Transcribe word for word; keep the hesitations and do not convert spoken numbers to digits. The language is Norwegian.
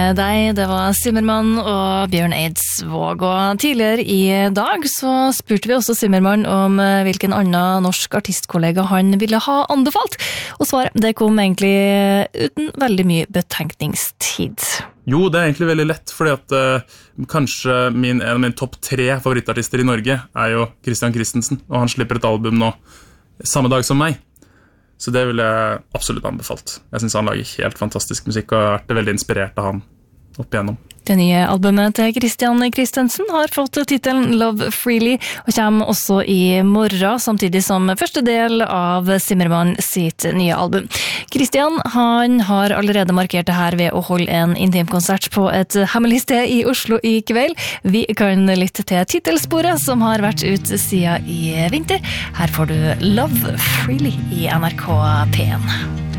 Deg, det var Zimmermann og Bjørn Eidsvåg, og tidligere i dag så spurte vi også Zimmermann om hvilken annen norsk artistkollega han ville ha anbefalt, og svaret det kom egentlig uten veldig mye betenkningstid. Jo, det er egentlig veldig lett, fordi at uh, kanskje min, en av mine topp tre favorittartister i Norge er jo Christian Christensen, og han slipper et album nå samme dag som meg. Så det vil jeg absolutt anbefalt. Jeg synes han lager helt fantastisk musikk, og jeg har vært veldig inspirert av han opp igjennom. Det nye albumet til Christian Christensen har fått titelen Love Freely, og kommer også i morgen, samtidig som første del av Zimmermann sitt nye album. Christian, han har allerede markert det her ved å holde en intimkonsert på et hemmelig sted i Oslo i kveld. Vi kan lytte til titelsporet som har vært ut siden i vinter. Her får du Love Freely i N R K P en.